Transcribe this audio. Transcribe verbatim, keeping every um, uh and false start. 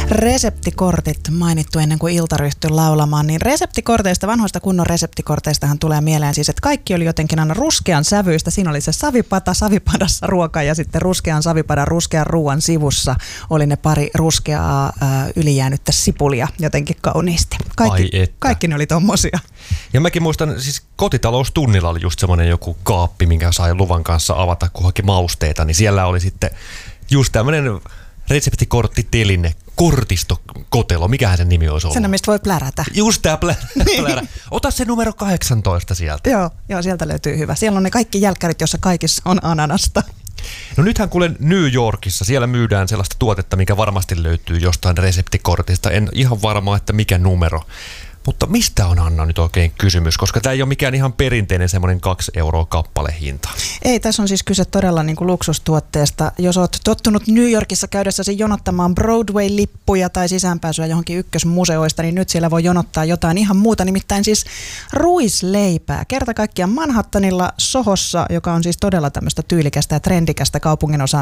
Reseptikortit mainittu ennen kuin ilta ryhtyi laulamaan, niin reseptikorteista, vanhoista kunnon reseptikorteistahan tulee mieleen siis, että kaikki oli jotenkin aina ruskean sävyistä. Siinä oli se savipata, savipadassa ruoka ja sitten ruskean savipadan, ruskean ruoan sivussa oli ne pari ruskeaa ää, ylijäänyttä sipulia jotenkin kauniisti. Kaikki, kaikki ne oli tommosia. Ja mäkin muistan, siis kotitaloustunnilla oli just semmoinen joku kaappi, minkä sai luvan kanssa avata, kun haki mausteita, niin siellä oli sitten just tämmöinen reseptikorttiteline, kortistokotelo, mikähän sen nimi olisi ollut? Sen, mistä voi plärätä. Just tää plärä. plärä. Ota se numero kahdeksantoista sieltä. Joo, joo, sieltä löytyy hyvä. Siellä on ne kaikki jälkkärit, jossa kaikissa on ananasta. No nythän kuulen New Yorkissa, siellä myydään sellaista tuotetta, mikä varmasti löytyy jostain reseptikortista. En ihan varma, että mikä numero. Mutta mistä on, Anna, nyt oikein kysymys? Koska tämä ei ole mikään ihan perinteinen semmoinen kaksi euroa kappale hinta. Ei, tässä on siis kyse todella niin kuin luksustuotteesta. Jos olet tottunut New Yorkissa käydessäsi jonottamaan Broadway-lippuja tai sisäänpääsyä johonkin ykkösmuseoista, niin nyt siellä voi jonottaa jotain ihan muuta, nimittäin siis ruisleipää. Kerta kaikkiaan Manhattanilla Sohossa, joka on siis todella tämmöistä tyylikästä ja trendikästä kaupunginosaa,